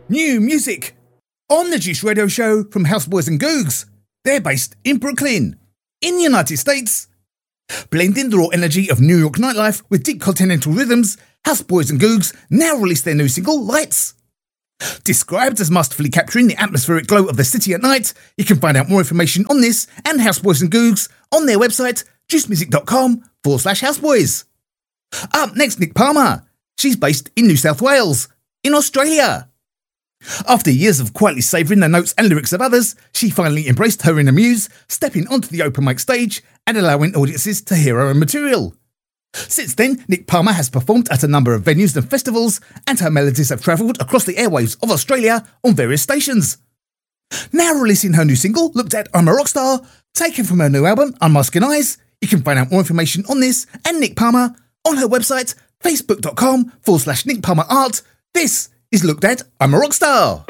New music on the Juice Radio Show from Houseboys and Googs. They're based in Brooklyn, in the United States. Blending the raw energy of New York nightlife with deep continental rhythms, Houseboys and Googs now release their new single, Lights. Described as masterfully capturing the atmospheric glow of the city at night, you can find out more information on this and Houseboys and Googs on their website, juicemusic.com/houseboys. Up next, Nick Palmer. She's based in New South Wales, in Australia. After years of quietly savouring the notes and lyrics of others, she finally embraced her inner muse, stepping onto the open mic stage and allowing audiences to hear her own material. Since then, Nick Palmer has performed at a number of venues and festivals, and her melodies have travelled across the airwaves of Australia on various stations. Now releasing her new single, Looked At I'm a Rockstar, taken from her new album, Unmasking Eyes. You can find out more information on this and Nick Palmer on her website, facebook.com/Nick Palmer Art. This is Looked At I'm a Rockstar.